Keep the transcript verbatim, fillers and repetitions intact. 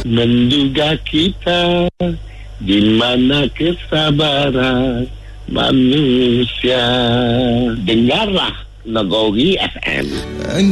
menduga kita di mana kesabaran manusia. Dengarlah Nagori F M.